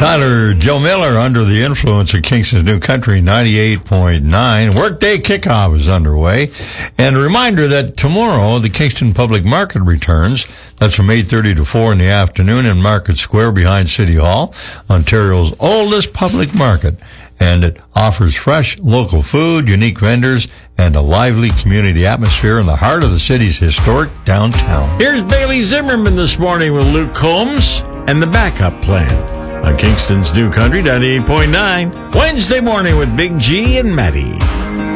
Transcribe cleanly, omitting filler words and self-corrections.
Tyler, Joe Miller, Under the Influence of Kingston's New Country 98.9. Workday kickoff is underway. And a reminder that tomorrow the Kingston Public Market returns. That's from 8:30 to 4 in the afternoon in Market Square behind City Hall, Ontario's oldest public market. And it offers fresh local food, unique vendors, and a lively community atmosphere in the heart of the city's historic downtown. Here's Bailey Zimmerman this morning with Luke Combs and the Backup Plan on Kingston's New Country 98.9, Wednesday morning with Big G and Maddie.